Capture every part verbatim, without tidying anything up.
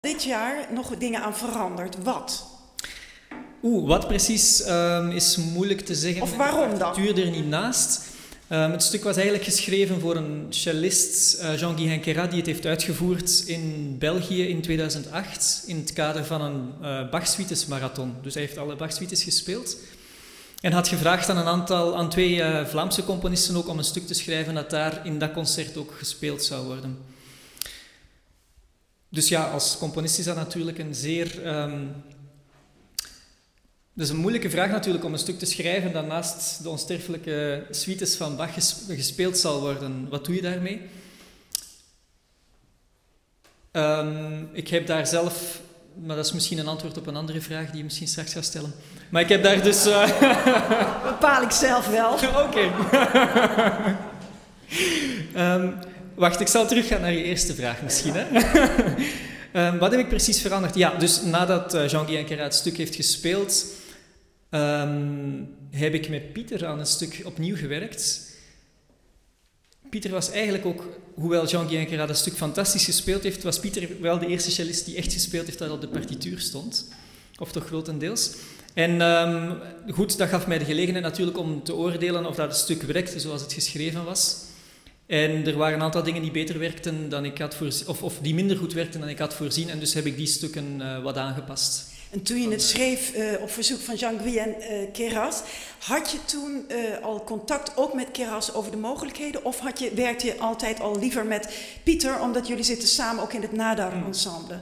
dit jaar nog dingen aan veranderd. Wat? Oeh, wat precies um, is moeilijk te zeggen. Of waarom dan? Het duurt er niet naast. Um, het stuk was eigenlijk geschreven voor een cellist, uh, Jean-Guy Henquerat, die het heeft uitgevoerd in België in tweeduizend acht in het kader van een uh, Bach-suites marathon. Dus hij heeft alle Bach-suites gespeeld. En had gevraagd aan een aantal, aan twee uh, Vlaamse componisten ook om een stuk te schrijven dat daar in dat concert ook gespeeld zou worden. Dus ja, als componist is dat natuurlijk een zeer... Um, dat is een moeilijke vraag natuurlijk om een stuk te schrijven dat naast de onsterfelijke suites van Bach gespeeld zal worden. Wat doe je daarmee? Um, ik heb daar zelf... Maar dat is misschien een antwoord op een andere vraag die je misschien straks gaat stellen. Maar ik heb daar dus... Uh... Bepaal ik zelf wel. Oké. Okay. um, wacht, ik zal teruggaan naar je eerste vraag misschien. Hè? um, wat heb ik precies veranderd? Ja, dus nadat uh, Jean-Guy Henquerat het stuk heeft gespeeld, um, heb ik met Pieter aan een stuk opnieuw gewerkt. Pieter was eigenlijk ook, hoewel Jean-Guy Henquerat dat stuk fantastisch gespeeld heeft, was Pieter wel de eerste cellist die echt gespeeld heeft dat op de partituur stond. Of toch grotendeels. En um, goed, dat gaf mij de gelegenheid natuurlijk om te oordelen of dat het stuk werkte zoals het geschreven was. En er waren een aantal dingen die beter werkten dan ik had voorzien, of, of die minder goed werkten dan ik had voorzien. En dus heb ik die stukken uh, wat aangepast. En toen je het schreef uh, op verzoek van Jean-Guy en uh, Keras, had je toen uh, al contact ook met Keras over de mogelijkheden? Of had je, werkte je altijd al liever met Pieter, omdat jullie zitten samen ook in het Nadar-ensemble?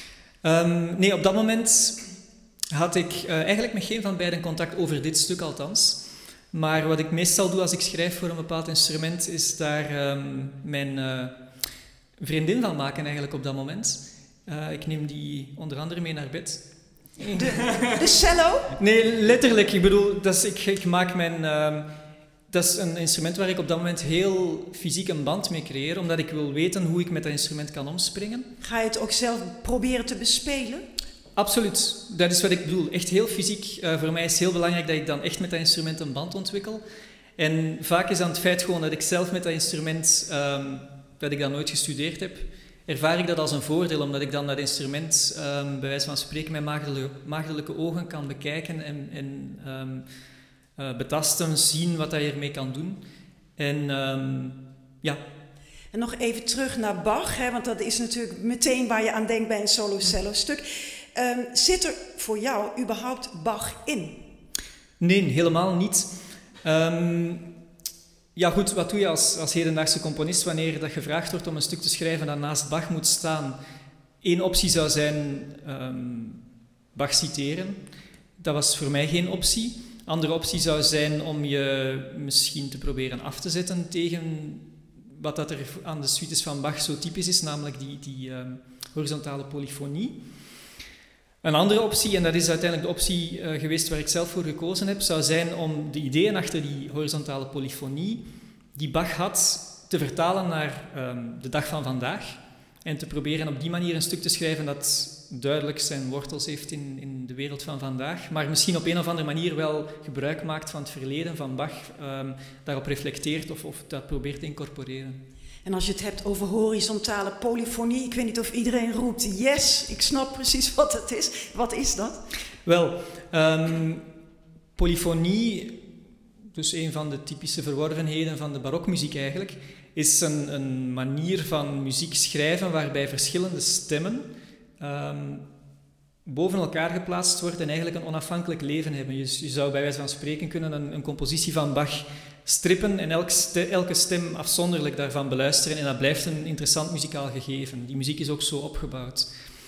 Um, nee, op dat moment had ik uh, eigenlijk met geen van beiden contact over dit stuk althans. Maar wat ik meestal doe als ik schrijf voor een bepaald instrument, is daar um, mijn uh, vriendin van maken eigenlijk op dat moment. Uh, ik neem die onder andere mee naar bed. De, de cello? Nee, letterlijk. Ik bedoel, dat is, ik, ik maak mijn... Uh, dat is een instrument waar ik op dat moment heel fysiek een band mee creëer, omdat ik wil weten hoe ik met dat instrument kan omspringen. Ga je het ook zelf proberen te bespelen? Absoluut. Dat is wat ik bedoel. Echt heel fysiek. Uh, voor mij is het heel belangrijk dat ik dan echt met dat instrument een band ontwikkel. En vaak is dan het feit gewoon dat ik zelf met dat instrument, um, dat ik dat nooit gestudeerd heb, ervaar ik dat als een voordeel, omdat ik dan dat instrument, um, bij wijze van spreken, met maagdelijke, maagdelijke ogen kan bekijken en, en um, uh, betasten, zien wat hij ermee kan doen. En um, ja... En nog even terug naar Bach, hè, want dat is natuurlijk meteen waar je aan denkt bij een solo-cello-stuk. Um, zit er voor jou überhaupt Bach in? Nee, helemaal niet. Um, ja goed, wat doe je als, als hedendaagse componist wanneer dat gevraagd wordt om een stuk te schrijven dat naast Bach moet staan? Eén optie zou zijn um, Bach citeren. Dat was voor mij geen optie. Andere optie zou zijn om je misschien te proberen af te zetten tegen wat dat er aan de suites van Bach zo typisch is, namelijk die, die um, horizontale polyfonie. Een andere optie, en dat is uiteindelijk de optie uh, geweest waar ik zelf voor gekozen heb, zou zijn om de ideeën achter die horizontale polyfonie die Bach had, te vertalen naar um, de dag van vandaag en te proberen op die manier een stuk te schrijven dat duidelijk zijn wortels heeft in, in de wereld van vandaag, maar misschien op een of andere manier wel gebruik maakt van het verleden van Bach, um, daarop reflecteert of, of dat probeert te incorporeren. En als je het hebt over horizontale polyfonie, ik weet niet of iedereen roept yes, ik snap precies wat het is. Wat is dat? Wel, um, polyfonie, dus een van de typische verworvenheden van de barokmuziek eigenlijk, is een, een manier van muziek schrijven waarbij verschillende stemmen um, boven elkaar geplaatst worden en eigenlijk een onafhankelijk leven hebben. Je, je zou bij wijze van spreken kunnen een, een compositie van Bach strippen en elk ste- elke stem afzonderlijk daarvan beluisteren en dat blijft een interessant muzikaal gegeven. Die muziek is ook zo opgebouwd.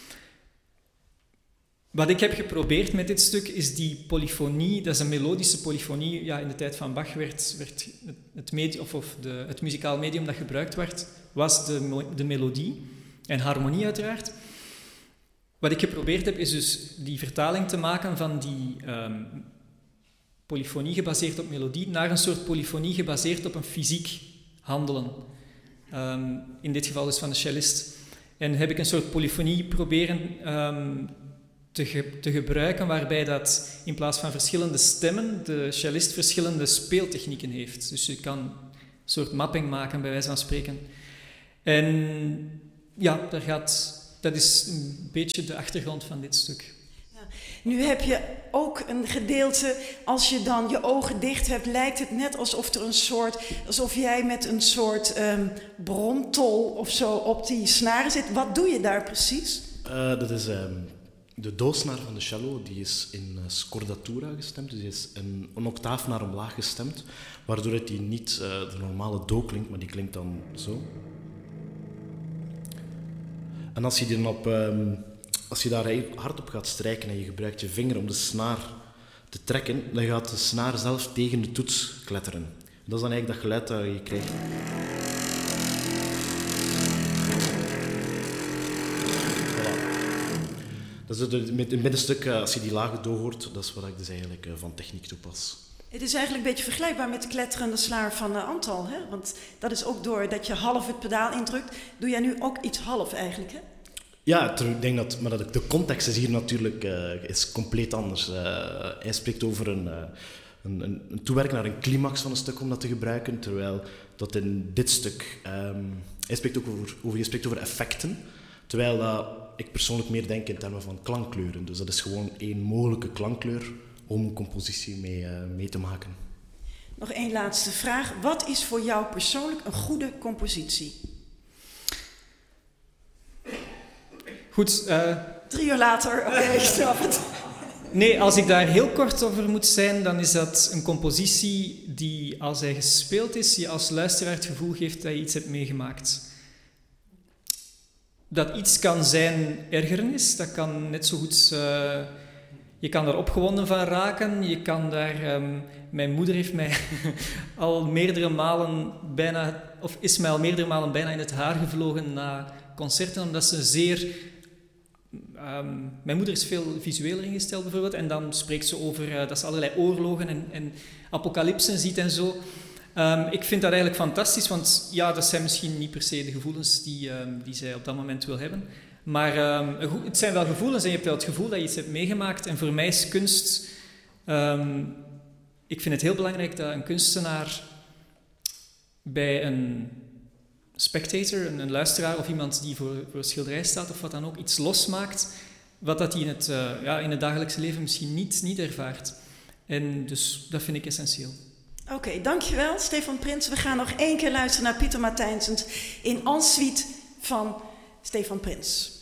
Wat ik heb geprobeerd met dit stuk is die polyfonie, dat is een melodische polyfonie. Ja, in de tijd van Bach werd, werd het, het, medium, of, of de, het muzikaal medium dat gebruikt werd, was de, de melodie en harmonie uiteraard. Wat ik geprobeerd heb is dus die vertaling te maken van die um, polyfonie gebaseerd op melodie naar een soort polyfonie gebaseerd op een fysiek handelen. Um, in dit geval dus van de cellist. En heb ik een soort polyfonie proberen um, te, ge- te gebruiken waarbij dat in plaats van verschillende stemmen de cellist verschillende speeltechnieken heeft. Dus je kan een soort mapping maken bij wijze van spreken. En ja, daar gaat... dat is een beetje de achtergrond van dit stuk. Nu heb je ook een gedeelte, als je dan je ogen dicht hebt, lijkt het net alsof er een soort, alsof jij met een soort um, brontol of zo op die snaren zit. Wat doe je daar precies? Uh, dat is um, de doorsnaar van de cello, die is in uh, scordatura gestemd, dus die is een, een octaaf naar omlaag gestemd, waardoor het die niet uh, de normale do klinkt, maar die klinkt dan zo. En als je die dan op... Um, Als je daar hard op gaat strijken en je gebruikt je vinger om de snaar te trekken, dan gaat de snaar zelf tegen de toets kletteren. Dat is dan eigenlijk dat geluid dat je krijgt. Voilà. Dat is het middenstuk, als je die lage do hoort, dat is wat ik dus eigenlijk van techniek toepas. Het is eigenlijk een beetje vergelijkbaar met de kletterende snaar van uh, Antal, hè? Want dat is ook door dat je half het pedaal indrukt. Doe jij nu ook iets half eigenlijk, hè? Ja, ik denk dat, maar dat de context is hier natuurlijk uh, is compleet anders. Uh, hij spreekt over een, uh, een, een, een toewerk naar een climax van een stuk om dat te gebruiken, terwijl dat in dit stuk, um, hij spreekt ook over, over, je spreekt over effecten, terwijl uh, ik persoonlijk meer denk in termen van klankkleuren. Dus dat is gewoon één mogelijke klankkleur om een compositie mee, uh, mee te maken. Nog één laatste vraag. Wat is voor jou persoonlijk een goede compositie? Goed. Uh, Drie uur later, oké, okay, ik snap het. Nee, als ik daar heel kort over moet zijn, dan is dat een compositie die, als hij gespeeld is, je als luisteraar het gevoel geeft dat je iets hebt meegemaakt. Dat iets kan zijn ergernis, dat kan net zo goed... Uh, je kan daar opgewonden van raken, je kan daar... Um, mijn moeder heeft mij al meerdere malen bijna... Of is mij al meerdere malen bijna in het haar gevlogen na concerten, omdat ze zeer... Um, mijn moeder is veel visueler ingesteld bijvoorbeeld en dan spreekt ze over uh, dat ze allerlei oorlogen en, en apocalypsen ziet en zo. Um, ik vind dat eigenlijk fantastisch, want ja, dat zijn misschien niet per se de gevoelens die, um, die zij op dat moment wil hebben. Maar um, het zijn wel gevoelens en je hebt wel het gevoel dat je iets hebt meegemaakt. En voor mij is kunst... Um, ik vind het heel belangrijk dat een kunstenaar bij een... spectator, een, een luisteraar of iemand die voor, voor een schilderij staat of wat dan ook, iets losmaakt, wat dat hij in het, uh, ja, in het dagelijkse leven misschien niet, niet ervaart. En dus dat vind ik essentieel. Oké, okay, dankjewel Stefan Prins. We gaan nog één keer luisteren naar Pieter Martijnsens in Ensuite van Stefan Prins.